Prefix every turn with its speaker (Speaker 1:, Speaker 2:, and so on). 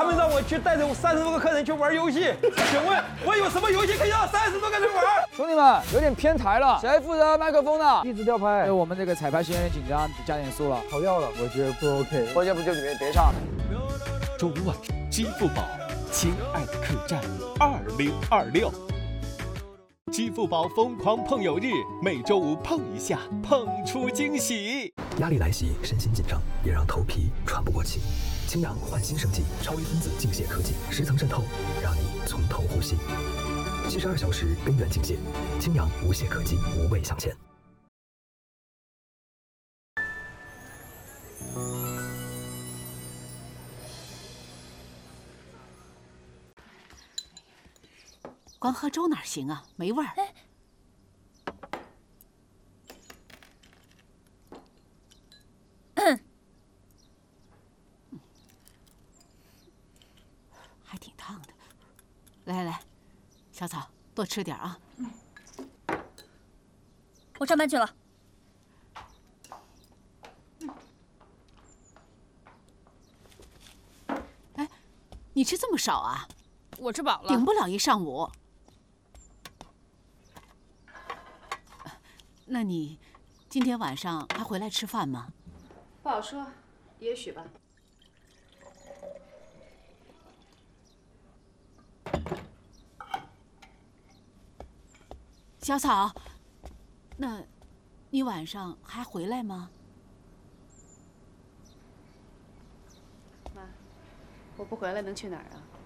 Speaker 1: 们让我去带着30多个客人去玩游戏，请问我有什么游戏可以让30多个人玩？
Speaker 2: 兄弟们，有点偏台了，谁负责麦克风呢？
Speaker 3: 一直掉拍。
Speaker 2: 我们这个彩排时间有点紧张，加点速了。
Speaker 3: 跑调了，我觉得不 OK。
Speaker 2: 我就别唱。
Speaker 4: 周五晚，支付宝《亲爱的客栈2026》。支付宝疯狂碰友日，每周五碰一下，碰出惊喜。
Speaker 5: 压力来袭，身心紧张，也让头皮喘不过气。清扬焕新升级，超微分子净泻科技，10层渗透，让你从头呼吸。72小时根源净泻，清扬无懈可击，无畏向前。
Speaker 6: 光喝粥哪行啊？没味儿。还挺烫的。来，小草，多吃点啊。
Speaker 7: 我上班去了。
Speaker 6: 哎，你吃这么少啊？
Speaker 7: 我吃饱了，
Speaker 6: 顶不了一上午。那你今天晚上还回来吃饭吗？
Speaker 7: 不好说，也许吧。
Speaker 6: 小草，那你晚上还回来吗？
Speaker 7: 妈，我不回来能去哪儿啊？